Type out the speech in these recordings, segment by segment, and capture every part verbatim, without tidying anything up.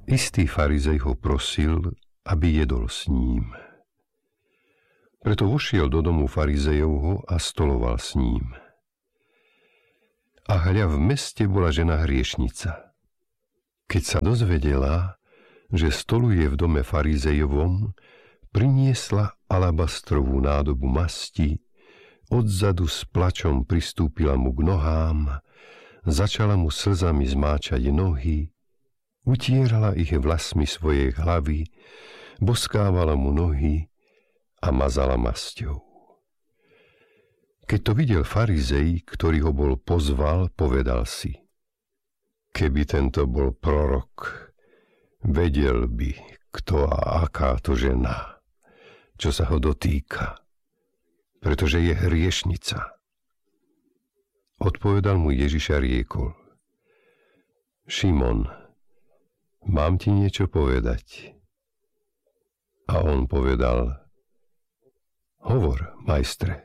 Istý farizej ho prosil, aby jedol s ním. Preto vošiel do domu farizejovho a stoloval s ním. A hľa, v meste bola žena hriešnica. Keď sa dozvedela, že stoluje v dome farizejovom, priniesla alabastrovú nádobu masti, odzadu s plačom pristúpila mu k nohám, začala mu slzami zmáčať nohy, utierala ich vlasmi svojej hlavy, boskávala mu nohy a mazala masťou. Keď to videl farizej, ktorý ho bol pozval, povedal si: Keby tento bol prorok, vedel by, kto a aká to žena, čo sa ho dotýka, pretože je hriešnica. Odpovedal mu Ježiš a riekol: Šimon, mám ti niečo povedať? A on povedal: Hovor, majstre.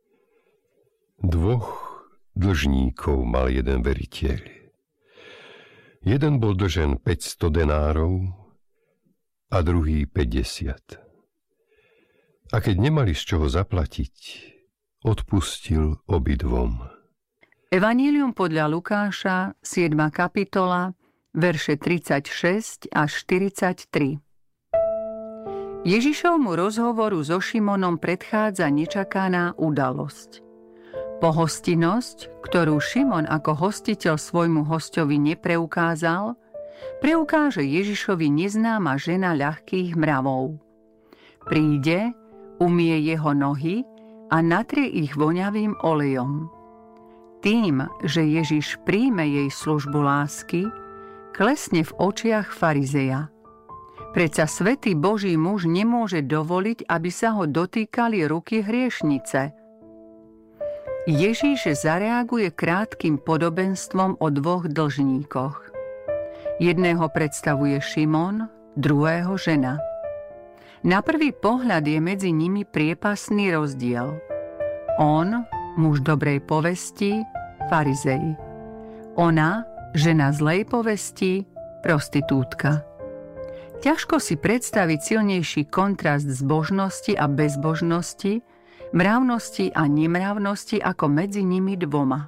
Dvoch dlžníkov mal jeden veriteľ. Jeden bol dlžen päťsto denárov a druhý päťdesiat. A keď nemali z čoho zaplatiť, odpustil obidvom. Evanílium podľa Lukáša, siedma kapitola, verše tridsaťšesť až štyridsaťtri. Ježišovmu rozhovoru so Šimonom predchádza nečakaná udalosť. Pohostinnosť, ktorú Šimon ako hostiteľ svojmu hosťovi nepreukázal, preukáže Ježišovi neznáma žena ľahkých mravov. Príde, umie jeho nohy a natrie ich voňavým olejom. Tým, že Ježiš príjme jej službu lásky, klesne v očiach farizeja. Predsa svätý Boží muž nemôže dovoliť, aby sa ho dotýkali ruky hriešnice. Ježiš zareaguje krátkym podobenstvom o dvoch dlžníkoch. Jedného predstavuje Šimon, druhého žena. Na prvý pohľad je medzi nimi priepasný rozdiel. On, muž dobrej povesti, farizej. Ona, žena zlej povesti, prostitútka. Ťažko si predstaviť silnejší kontrast zbožnosti a bezbožnosti, mravnosti a nemravnosti ako medzi nimi dvoma.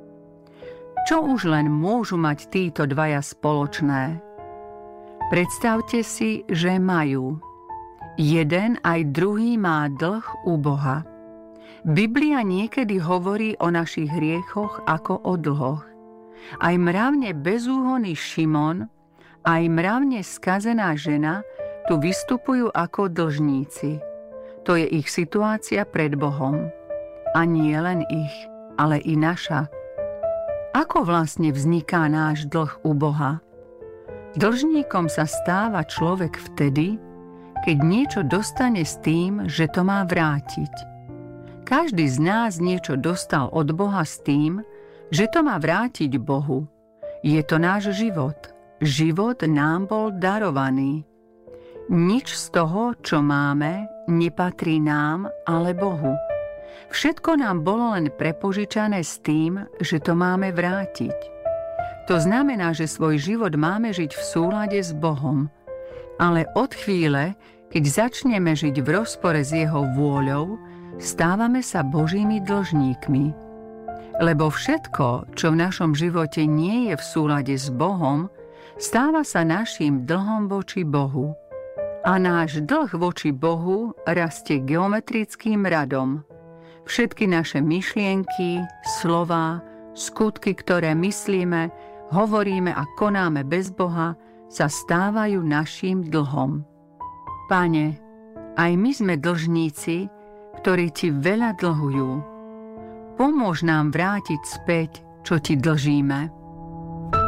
Čo už len môžu mať títo dvaja spoločné? Predstavte si, že majú. Jeden aj druhý má dlh u Boha. Biblia niekedy hovorí o našich hriechoch ako o dlhoch. Aj mravne bezúhonný Šimon, aj mravne skazená žena tu vystupujú ako dlžníci. To je ich situácia pred Bohom. A nie len ich, ale i naša. Ako vlastne vzniká náš dlh u Boha? Dlžníkom sa stáva človek vtedy, keď niečo dostane s tým, že to má vrátiť. Každý z nás niečo dostal od Boha s tým, že to má vrátiť Bohu. Je to náš život. Život nám bol darovaný. Nič z toho, čo máme, nepatrí nám, ale Bohu. Všetko nám bolo len prepožičané s tým, že to máme vrátiť. To znamená, že svoj život máme žiť v súlade s Bohom. Ale od chvíle, keď začneme žiť v rozpore s jeho vôľou, stávame sa Božími dlžníkmi. Lebo všetko, čo v našom živote nie je v súlade s Bohom, stáva sa naším dlhom voči Bohu. A náš dlh voči Bohu rastie geometrickým radom. Všetky naše myšlienky, slová, skutky, ktoré myslíme, hovoríme a konáme bez Boha, sa stávajú naším dlhom. Pane, aj my sme dlžníci, ktorí ti veľa dlhujú. Pomôž nám vrátiť späť, čo ti dlžíme.